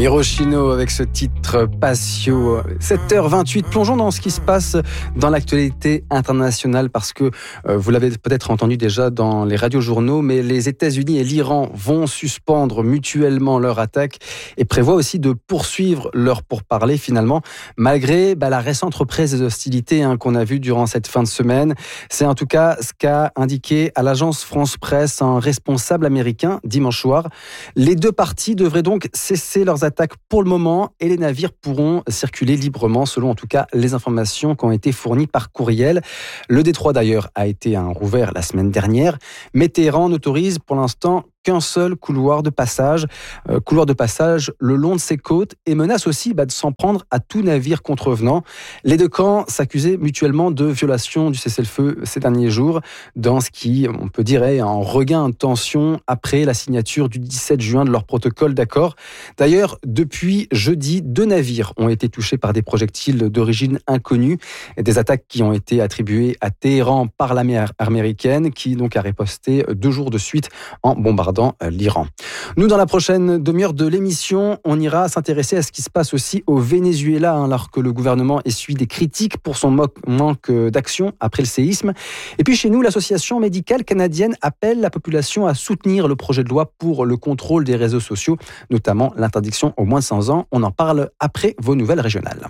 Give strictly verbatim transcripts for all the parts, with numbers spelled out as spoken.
Mirochino avec ce titre Passio. sept heures vingt-huit, plongeons dans ce qui se passe dans l'actualité internationale parce que euh, vous l'avez peut-être entendu déjà dans les radiojournaux, mais les États-Unis et l'Iran vont suspendre mutuellement leur attaque et prévoient aussi de poursuivre leur pourparlers finalement, malgré bah, la récente reprise des hostilités hein, qu'on a vues durant cette fin de semaine. C'est en tout cas ce qu'a indiqué à l'agence France Presse un responsable américain dimanche soir. Les deux parties devraient donc cesser leurs attaques pour le moment et les navires pourront circuler librement selon en tout cas les informations qui ont été fournies par courriel. Le détroit d'ailleurs a été hein, rouvert la semaine dernière, mais Téhéran n'autorise pour l'instant qu'un seul couloir de passage, euh, couloir de passage le long de ses côtes et menace aussi bah, de s'en prendre à tout navire contrevenant. Les deux camps s'accusaient mutuellement de violation du cessez-le-feu ces derniers jours, dans ce qui, on peut dire, est un regain de tension après la signature du dix-sept juin de leur protocole d'accord. D'ailleurs, depuis jeudi, deux navires ont été touchés par des projectiles d'origine inconnue, des attaques qui ont été attribuées à Téhéran par l'armée américaine, qui donc a riposté deux jours de suite en bombardant dans l'Iran. Nous, dans la prochaine demi-heure de l'émission, on ira s'intéresser à ce qui se passe aussi au Venezuela, hein, alors que le gouvernement essuie des critiques pour son mo- manque d'action après le séisme. Et puis chez nous, l'association médicale canadienne appelle la population à soutenir le projet de loi pour le contrôle des réseaux sociaux, notamment l'interdiction aux moins de cent ans. On en parle après vos nouvelles régionales.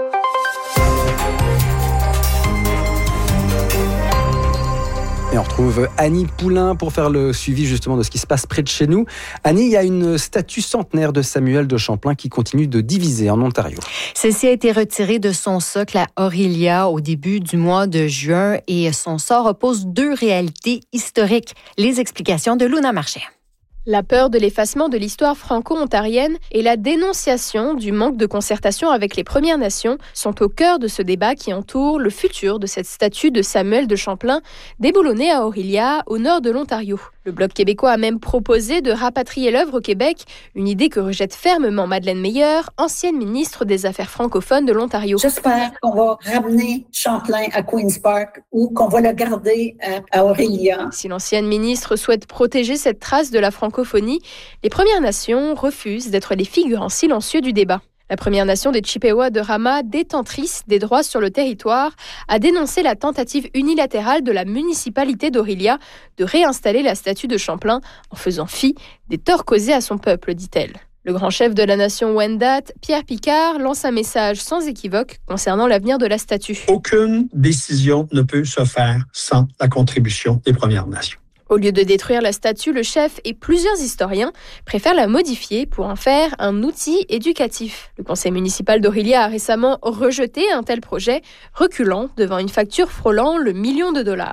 Et on retrouve Annie Poulain pour faire le suivi justement de ce qui se passe près de chez nous. Annie, il y a une statue centenaire de Samuel de Champlain qui continue de diviser en Ontario. Celle-ci a été retirée de son socle à Orillia au début du mois de juin et son sort oppose deux réalités historiques. Les explications de Luna Marchais. La peur de l'effacement de l'histoire franco-ontarienne et la dénonciation du manque de concertation avec les Premières Nations sont au cœur de ce débat qui entoure le futur de cette statue de Samuel de Champlain déboulonnée à Orillia, au nord de l'Ontario. Le Bloc québécois a même proposé de rapatrier l'œuvre au Québec, une idée que rejette fermement Madeleine Meilleur, ancienne ministre des Affaires francophones de l'Ontario. J'espère qu'on va ramener Champlain à Queen's Park ou qu'on va le garder à, à Orillia. Si l'ancienne ministre souhaite protéger cette trace de la francophonie, les Premières Nations refusent d'être les figurants silencieux du débat. La Première Nation des Chippewas de Rama, détentrice des droits sur le territoire, a dénoncé la tentative unilatérale de la municipalité d'Orillia de réinstaller la statue de Champlain en faisant fi des torts causés à son peuple, dit-elle. Le grand chef de la nation Wendat, Pierre Picard, lance un message sans équivoque concernant l'avenir de la statue. Aucune décision ne peut se faire sans la contribution des Premières Nations. Au lieu de détruire la statue, le chef et plusieurs historiens préfèrent la modifier pour en faire un outil éducatif. Le conseil municipal d'Orillia a récemment rejeté un tel projet, reculant devant une facture frôlant le million de dollars.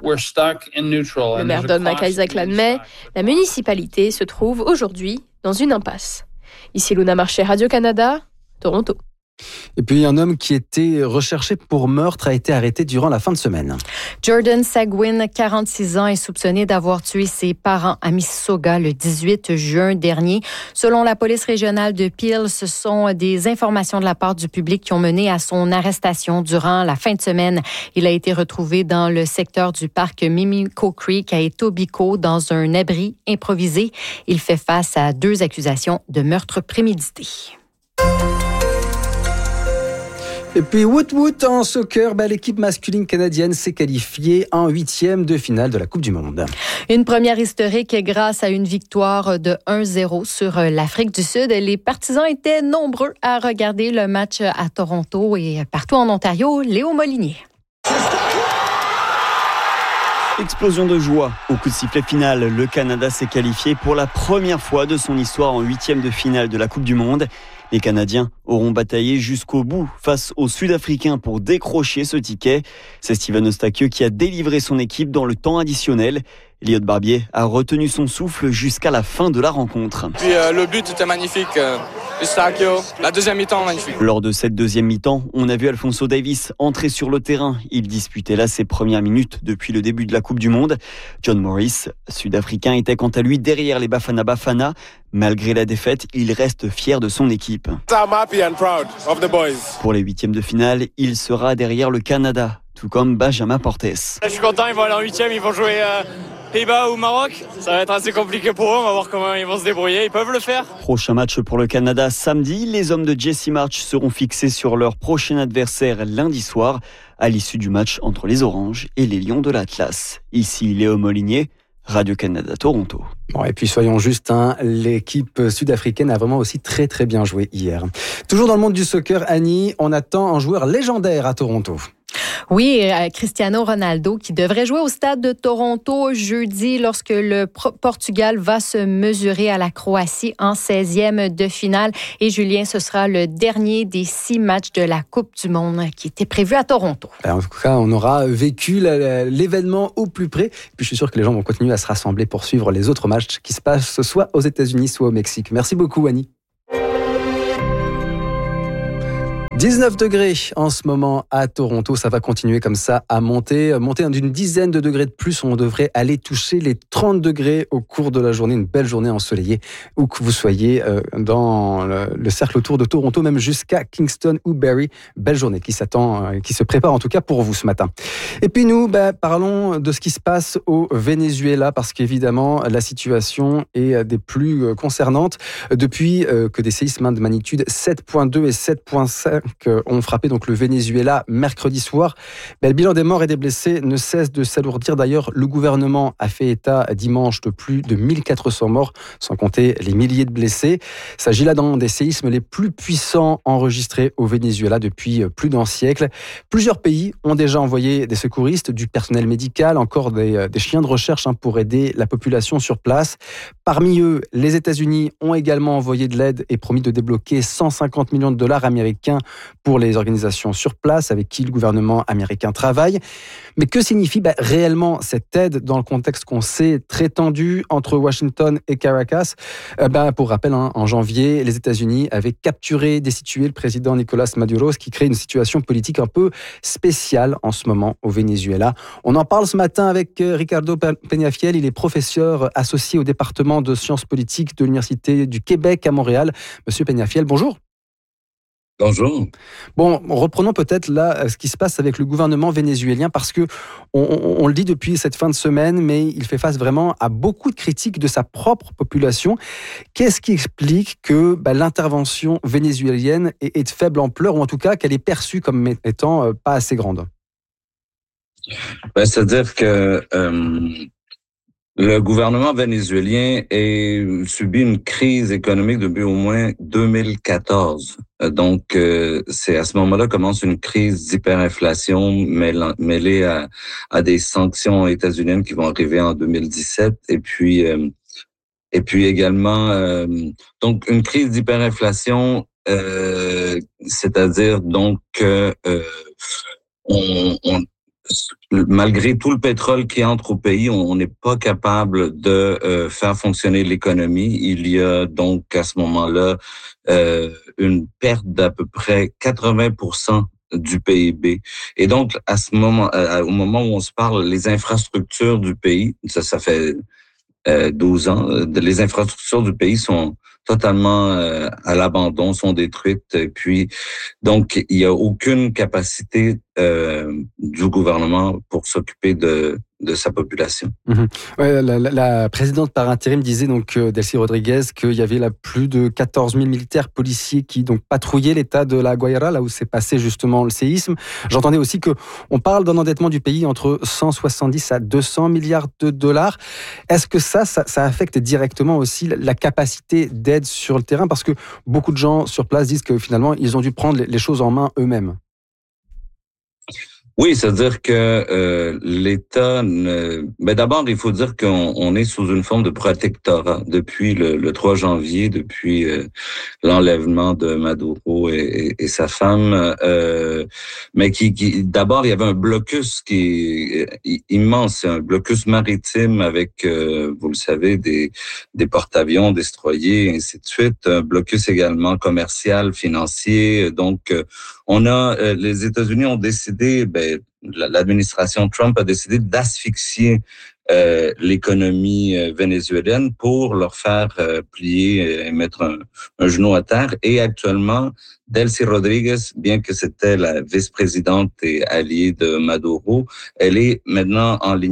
Le maire Don McIsaac l'admet, la municipalité se trouve aujourd'hui dans une impasse. Ici Luna Marchais, Radio-Canada, Toronto. Et puis un homme qui était recherché pour meurtre a été arrêté durant la fin de semaine. Jordan Sagwin, quarante-six ans, est soupçonné d'avoir tué ses parents à Mississauga le dix-huit juin dernier. Selon la police régionale de Peel, ce sont des informations de la part du public qui ont mené à son arrestation durant la fin de semaine. Il a été retrouvé dans le secteur du parc Mimico Creek à Etobicoke dans un abri improvisé. Il fait face à deux accusations de meurtre prémédité. Et puis, woot woot en soccer, bah, l'équipe masculine canadienne s'est qualifiée en huitième de finale de la Coupe du Monde. Une première historique grâce à une victoire de un zéro sur l'Afrique du Sud. Les partisans étaient nombreux à regarder le match à Toronto et partout en Ontario. Léo Molinier. Explosion de joie. Au coup de sifflet final, le Canada s'est qualifié pour la première fois de son histoire en huitième de finale de la Coupe du Monde. Les Canadiens auront bataillé jusqu'au bout face aux Sud-Africains pour décrocher ce ticket. C'est Steven Eustachieux qui a délivré son équipe dans le temps additionnel. Elliot Barbier a retenu son souffle jusqu'à la fin de la rencontre. Puis euh, le but était magnifique. Euh, Eustachieux, la deuxième mi-temps magnifique. Lors de cette deuxième mi-temps, on a vu Alphonso Davies entrer sur le terrain. Il disputait là ses premières minutes depuis le début de la Coupe du Monde. John Morris, sud-africain, était quant à lui derrière les Bafana Bafana. Malgré la défaite, il reste fier de son équipe. I'm happy and proud of the boys. Pour les huitièmes de finale, il sera derrière le Canada, tout comme Benjamin Portes. Je suis content, ils vont aller en huitième, ils vont jouer euh, Pays-Bas ou Maroc. Ça va être assez compliqué pour eux, on va voir comment ils vont se débrouiller. Ils peuvent le faire. Prochain match pour le Canada samedi. Les hommes de Jesse March seront fixés sur leur prochain adversaire lundi soir, à l'issue du match entre les Oranges et les Lions de l'Atlas. Ici Léo Molinier, Radio-Canada Toronto. Bon, et puis soyons justes, hein, l'équipe sud-africaine a vraiment aussi très très bien joué hier. Toujours dans le monde du soccer, Annie, on attend un joueur légendaire à Toronto. Oui, Cristiano Ronaldo qui devrait jouer au stade de Toronto jeudi lorsque le Portugal va se mesurer à la Croatie en seizième de finale. Et Julien, ce sera le dernier des six matchs de la Coupe du Monde qui était prévu à Toronto. En tout cas, on aura vécu l'événement au plus près. Et puis je suis sûr que les gens vont continuer à se rassembler pour suivre les autres matchs qui se passent soit aux États-Unis, soit au Mexique. Merci beaucoup, Annie. dix-neuf degrés en ce moment à Toronto, ça va continuer comme ça à monter, monter d'une dizaine de degrés de plus. On devrait aller toucher les trente degrés au cours de la journée, une belle journée ensoleillée, où que vous soyez dans le cercle autour de Toronto, même jusqu'à Kingston ou Barrie. Belle journée qui s'attend, qui se prépare en tout cas pour vous ce matin. Et puis nous, bah, parlons de ce qui se passe au Venezuela, parce qu'évidemment la situation est des plus concernantes depuis que des séismes de magnitude sept virgule deux et sept virgule cinq ont frappé donc le Venezuela mercredi soir. Mais le bilan des morts et des blessés ne cesse de s'alourdir. D'ailleurs, le gouvernement a fait état dimanche de plus de mille quatre cents morts, sans compter les milliers de blessés. Il s'agit là d'un des séismes les plus puissants enregistrés au Venezuela depuis plus d'un siècle. Plusieurs pays ont déjà envoyé des secouristes, du personnel médical, encore des, des chiens de recherche hein, pour aider la population sur place. Parmi eux, les États-Unis ont également envoyé de l'aide et promis de débloquer cent cinquante millions de dollars américains pour les organisations sur place avec qui le gouvernement américain travaille. Mais que signifie bah, réellement cette aide dans le contexte qu'on sait très tendu entre Washington et Caracas? euh, bah, Pour rappel, hein, en janvier, les États-Unis avaient capturé, destitué le président Nicolás Maduro, ce qui crée une situation politique un peu spéciale en ce moment au Venezuela. On en parle ce matin avec Ricardo Peñafiel. Il est professeur associé au département de sciences politiques de l'Université du Québec à Montréal. Monsieur Peñafiel, bonjour. Bonjour. Bon, reprenons peut-être là ce qui se passe avec le gouvernement vénézuélien, parce que on, on, on le dit depuis cette fin de semaine, mais il fait face vraiment à beaucoup de critiques de sa propre population. Qu'est-ce qui explique que bah, l'intervention vénézuélienne est, est de faible ampleur, ou en tout cas qu'elle est perçue comme étant euh, pas assez grande? Ben, c'est-à-dire que euh, le gouvernement vénézuélien a subi une crise économique depuis au moins deux mille quatorze. Donc, euh, c'est à ce moment-là commence une crise d'hyperinflation mêlée à, à des sanctions états-uniennes qui vont arriver en deux mille dix-sept. Et puis, euh, et puis également, euh, donc une crise d'hyperinflation, euh, c'est-à-dire donc que euh, on, on malgré tout le pétrole qui entre au pays, on n'est pas capable de euh, faire fonctionner l'économie. Il y a donc à ce moment-là euh, une perte d'à peu près quatre-vingts pour cent du P I B. Et donc à ce moment, à, au moment où on se parle, les infrastructures du pays, ça, ça fait euh, douze ans, les infrastructures du pays sont totalement euh, à l'abandon, sont détruites. Et puis, donc, il n'y a aucune capacité euh, du gouvernement pour s'occuper de, de sa population. Mmh. Ouais, la, la, la présidente par intérim disait donc euh, Delcy Rodriguez qu'il y avait là plus de quatorze mille militaires policiers qui donc patrouillaient l'état de la Guaira, là où s'est passé justement le séisme. J'entendais aussi que on parle d'un endettement du pays entre cent soixante-dix à deux cents milliards de dollars. Est-ce que ça, ça, ça affecte directement aussi la capacité d'aide sur le terrain, parce que beaucoup de gens sur place disent que finalement ils ont dû prendre les choses en main eux-mêmes? Oui, c'est-à-dire que euh, l'État... Ne... Ben d'abord, il faut dire qu'on on est sous une forme de protectorat depuis le, le trois janvier, depuis euh, l'enlèvement de Maduro et, et, et sa femme. Euh, mais qui, qui d'abord, il y avait un blocus qui est immense, c'est un blocus maritime avec, euh, vous le savez, des, des porte-avions destroyés, et ainsi de suite. Un blocus également commercial, financier. Donc, euh, on a... Euh, les États-Unis ont décidé... Ben, l'administration Trump a décidé d'asphyxier euh, l'économie euh, vénézuélienne pour leur faire euh, plier et mettre un, un genou à terre. Et actuellement, Delcy Rodriguez, bien que c'était la vice-présidente et alliée de Maduro, elle est maintenant enlignée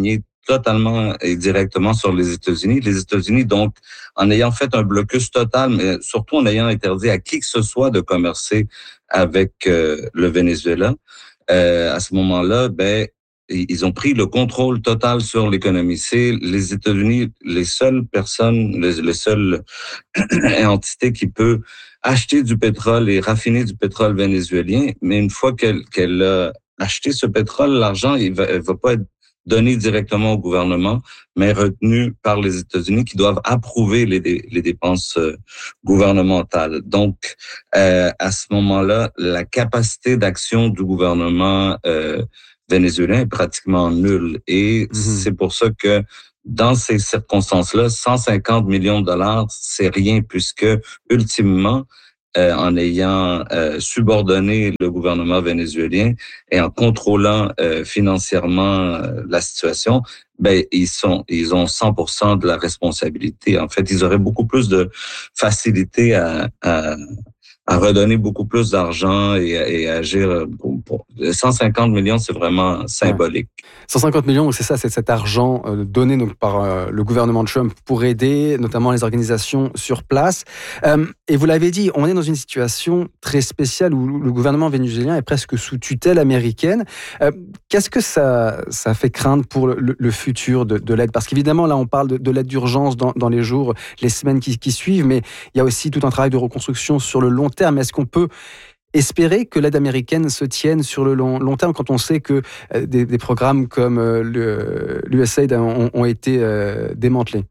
totalement et directement sur les États-Unis. Les États-Unis, donc, en ayant fait un blocus total, mais surtout en ayant interdit à qui que ce soit de commercer avec euh, le Venezuela, euh, à ce moment-là, ben, ils ont pris le contrôle total sur l'économie. C'est les États-Unis, les seules personnes, les, les seules entités qui peuvent acheter du pétrole et raffiner du pétrole vénézuélien. Mais une fois qu'elle, qu'elle a acheté ce pétrole, l'argent, il va, il va pas être donné directement au gouvernement, mais retenu par les États-Unis qui doivent approuver les, les dépenses gouvernementales. Donc, euh, à ce moment-là, la capacité d'action du gouvernement euh, vénézuélien est pratiquement nulle. Et mmh. c'est pour ça que dans ces circonstances-là, cent cinquante millions de dollars, c'est rien puisque, ultimement, Euh, en ayant euh, subordonné le gouvernement vénézuélien et en contrôlant euh, financièrement euh, la situation, ben ils sont ils ont cent pour cent de la responsabilité. En fait, ils auraient beaucoup plus de facilité à, à à redonner beaucoup plus d'argent et, et à agir pour, pour cent cinquante millions, c'est vraiment symbolique. Ouais. cent cinquante millions, c'est ça, c'est cet argent euh, donné donc par euh, le gouvernement Trump pour aider notamment les organisations sur place. Euh, et vous l'avez dit, on est dans une situation très spéciale où le gouvernement vénézuélien est presque sous tutelle américaine. Euh, qu'est-ce que ça, ça fait craindre pour le, le futur de, de l'aide ? Parce qu'évidemment, là, on parle de, de l'aide d'urgence dans, dans les jours, les semaines qui, qui suivent, mais il y a aussi tout un travail de reconstruction sur le long terme. Est-ce qu'on peut espérer que l'aide américaine se tienne sur le long, long terme quand on sait que euh, des, des programmes comme euh, le, l'U S A I D ont, ont été euh, démantelés?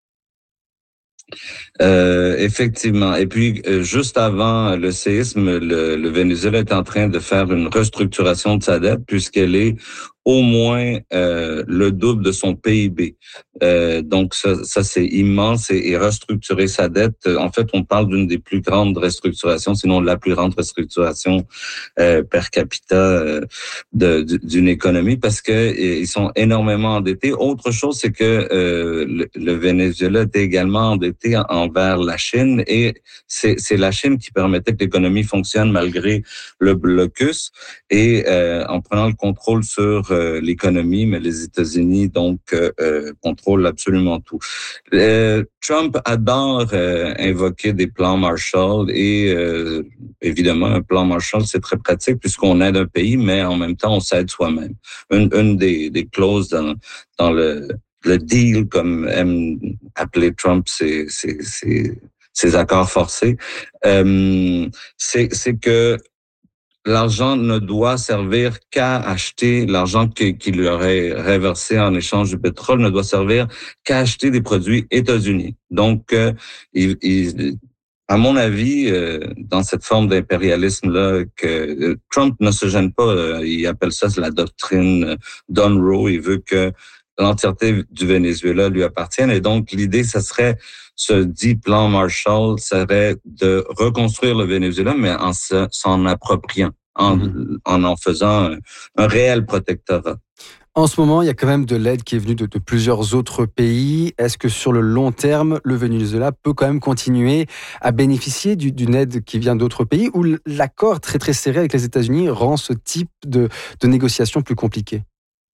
Euh, effectivement. Et puis, euh, juste avant le séisme, le, le Venezuela est en train de faire une restructuration de sa dette puisqu'elle est au moins euh, le double de son P I B. Euh, donc, ça, ça c'est immense et, et restructurer sa dette. En fait, on parle d'une des plus grandes restructurations, sinon la plus grande restructuration euh, per capita euh, de, d'une économie parce que ils sont énormément endettés. Autre chose, c'est que euh, le, le Venezuela était également endetté envers la Chine et c'est, c'est la Chine qui permettait que l'économie fonctionne malgré le blocus et euh, en prenant le contrôle sur euh, l'économie, mais les États-Unis donc euh, contrôlent absolument tout. Euh, Trump adore euh, invoquer des plans Marshall et euh, évidemment un plan Marshall c'est très pratique puisqu'on aide un pays, mais en même temps on s'aide soi-même. Une, une des, des clauses dans, dans le le deal, comme aime appeler Trump, c'est, c'est, c'est, ces accords forcés, euh, c'est, c'est que l'argent ne doit servir qu'à acheter, l'argent qu'il qui lui aurait reversé en échange du pétrole ne doit servir qu'à acheter des produits États-Unis. Donc, euh, il, il, à mon avis, euh, dans cette forme d'impérialisme-là, que euh, Trump ne se gêne pas, euh, il appelle ça la doctrine d'Unroe, il veut que l'entièreté du Venezuela lui appartienne. Et donc, l'idée, ça serait, ce dit plan Marshall, serait de reconstruire le Venezuela, mais en se, s'en appropriant, en, mm-hmm. en en faisant un, un réel protectorat. En ce moment, il y a quand même de l'aide qui est venue de, de plusieurs autres pays. Est-ce que sur le long terme, le Venezuela peut quand même continuer à bénéficier du, d'une aide qui vient d'autres pays ou l'accord très très serré avec les États-Unis rend ce type de, de négociation plus compliqué?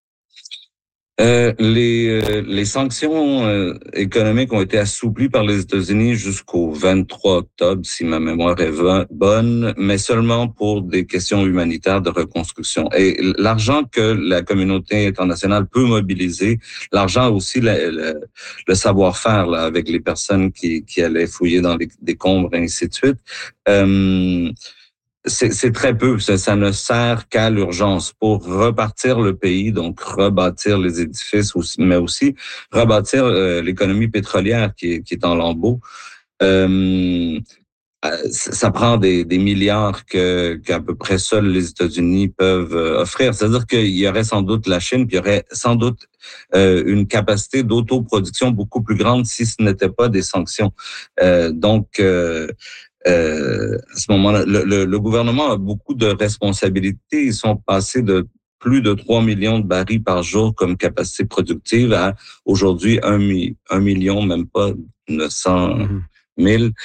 Euh, les, euh, les sanctions euh, économiques ont été assouplies par les États-Unis jusqu'au vingt-trois octobre, si ma mémoire est bonne, mais seulement pour des questions humanitaires de reconstruction. Et l'argent que la communauté internationale peut mobiliser, l'argent aussi, le, le, le savoir-faire là, avec les personnes qui, qui allaient fouiller dans les décombres et ainsi de suite, euh, C'est, c'est très peu, ça, ça ne sert qu'à l'urgence pour repartir le pays, donc rebâtir les édifices, aussi, mais aussi rebâtir euh, l'économie pétrolière qui est, qui est en lambeaux. Euh, ça, ça prend des, des milliards que, qu'à peu près seuls les États-Unis peuvent offrir. C'est-à-dire qu'il y aurait sans doute la Chine, puis il y aurait sans doute euh, une capacité d'autoproduction beaucoup plus grande si ce n'était pas des sanctions. Euh, donc, euh, Euh, à ce moment-là, le, le, le gouvernement a beaucoup de responsabilités. Ils sont passés de plus de trois millions de barils par jour comme capacité productive à aujourd'hui un, un million, même pas neuf cent mille.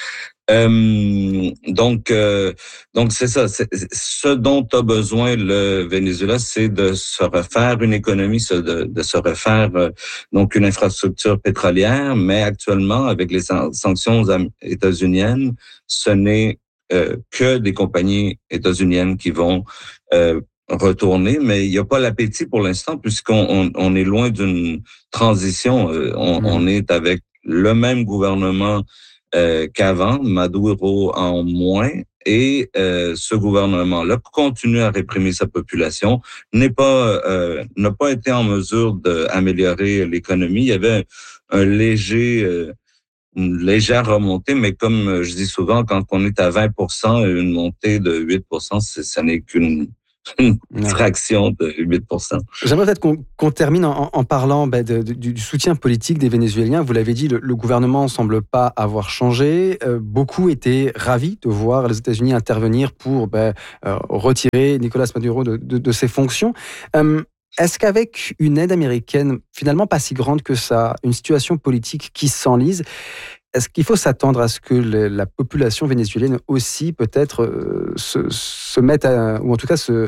Euh, donc, euh, donc c'est ça. C'est, ce dont a besoin le Venezuela, c'est de se refaire une économie, de, de se refaire euh, donc une infrastructure pétrolière. Mais actuellement, avec les sanctions états-uniennes, ce n'est euh, que des compagnies états-uniennes qui vont euh, retourner, mais il n'y a pas l'appétit pour l'instant puisqu'on on, on est loin d'une transition. Euh, on, mmh. on est avec le même gouvernement Euh, qu'avant, Maduro en moins, et euh, ce gouvernement-là continue à réprimer sa population, n'est pas euh, n'a pas été en mesure d'améliorer l'économie. Il y avait un, un léger euh, une légère remontée, mais comme je dis souvent, quand on est à vingt pour cent, une montée de huit pour cent, c'est, ça n'est qu'une une ouais. fraction de huit pour cent. J'aimerais peut-être qu'on, qu'on termine en, en parlant bah, de, de, du soutien politique des Vénézuéliens. Vous l'avez dit, le, le gouvernement ne semble pas avoir changé. Euh, beaucoup étaient ravis de voir les États-Unis intervenir pour bah, euh, retirer Nicolás Maduro de, de, de ses fonctions. Euh, Est-ce qu'avec une aide américaine finalement pas si grande que ça, une situation politique qui s'enlise, est-ce qu'il faut s'attendre à ce que le, la population vénézuélienne aussi peut-être euh, se, se mette, à, ou en tout cas se,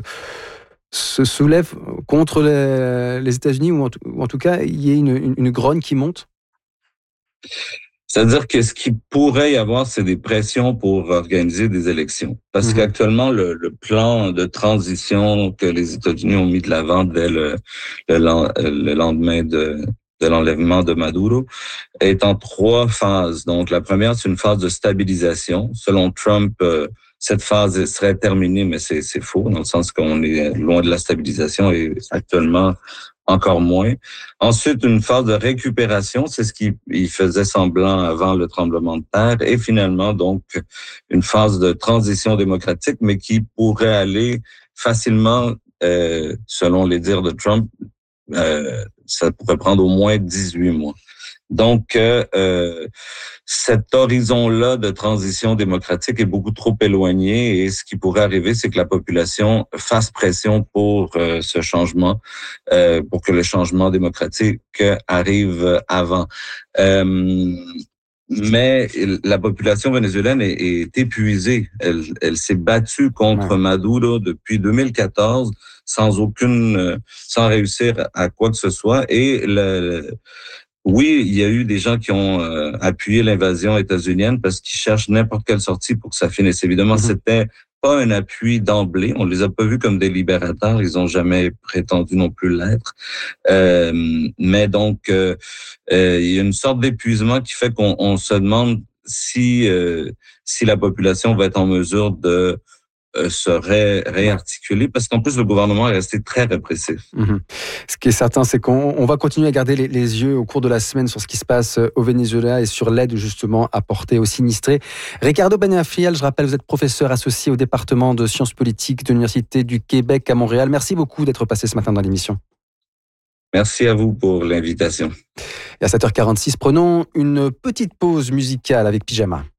se soulève contre les, les États-Unis, ou en, ou en tout cas il y ait une, une, une grogne qui monte? C'est-à-dire que ce qui pourrait y avoir, c'est des pressions pour organiser des élections. Parce mmh. qu'actuellement, le, le plan de transition que les États-Unis ont mis de l'avant dès le, le, le lendemain de, de l'enlèvement de Maduro est en trois phases. Donc, la première, c'est une phase de stabilisation. Selon Trump, euh, cette phase serait terminée, mais c'est, c'est faux, dans le sens qu'on est loin de la stabilisation et actuellement encore moins. Ensuite, une phase de récupération, c'est ce qu'il faisait semblant avant le tremblement de terre. Et finalement, donc, une phase de transition démocratique, mais qui pourrait aller facilement, euh, selon les dires de Trump, euh, ça pourrait prendre au moins dix-huit mois. Donc, euh, cet horizon-là de transition démocratique est beaucoup trop éloigné et ce qui pourrait arriver, c'est que la population fasse pression pour euh, ce changement, euh, pour que le changement démocratique arrive avant. Euh, mais la population vénézuélienne est, est épuisée. Elle, elle s'est battue contre ouais. Maduro depuis deux mille quatorze sans aucune, sans réussir à quoi que ce soit et le Oui, il y a eu des gens qui ont euh, appuyé l'invasion états-unienne parce qu'ils cherchent n'importe quelle sortie pour que ça finisse. Évidemment, mm-hmm. c'était pas un appui d'emblée. On les a pas vus comme des libérateurs. Ils ont jamais prétendu non plus l'être. Euh, mais donc, euh, euh, il y a une sorte d'épuisement qui fait qu'on on se demande si euh, si la population va être en mesure de se ré, réarticuler, parce qu'en plus, le gouvernement est resté très répressif. Mmh. Ce qui est certain, c'est qu'on on va continuer à garder les, les yeux au cours de la semaine sur ce qui se passe au Venezuela et sur l'aide justement apportée aux sinistrés. Ricardo Benafiel, je rappelle, vous êtes professeur associé au département de sciences politiques de l'Université du Québec à Montréal. Merci beaucoup d'être passé ce matin dans l'émission. Merci à vous pour l'invitation. Et à sept heures quarante-six, prenons une petite pause musicale avec Pyjama.